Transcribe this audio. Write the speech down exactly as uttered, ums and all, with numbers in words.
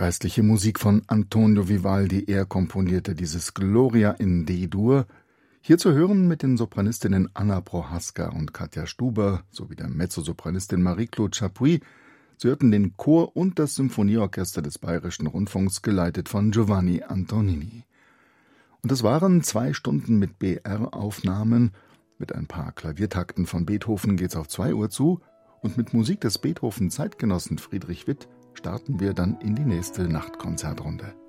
Geistliche Musik von Antonio Vivaldi. Er komponierte dieses Gloria in D-Dur. Hier zu hören mit den Sopranistinnen Anna Prohaska und Katja Stuber sowie der Mezzosopranistin Marie-Claude Chapuis. Sie hörten den Chor und das Symphonieorchester des Bayerischen Rundfunks, geleitet von Giovanni Antonini. Und es waren zwei Stunden mit B R-Aufnahmen. Mit ein paar Klaviertakten von Beethoven geht's auf zwei Uhr zu. Und mit Musik des Beethoven-Zeitgenossen Friedrich Witt starten wir dann in die nächste Nachtkonzertrunde.